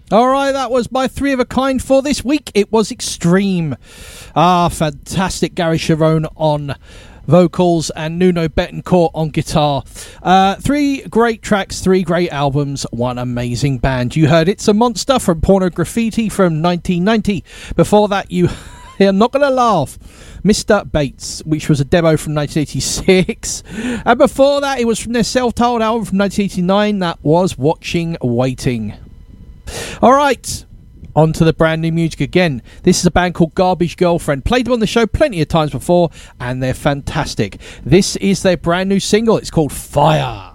All right, that was my three of a kind for this week. It was Extreme. Fantastic. Gary Cherone on vocals and Nuno Betancourt on guitar. Three great tracks, three great albums, one amazing band. You heard It's a Monster from Porno Graffiti from 1990. Before that, you... I'm not going to laugh. Mr. Bates, which was a demo from 1986. And before that, it was from their self-titled album from 1989. That was Watching Waiting. All right, on to the brand new music again. This is a band called Garbage Girlfriend. Played them on the show plenty of times before, and they're fantastic. This is their brand new single. It's called Fire.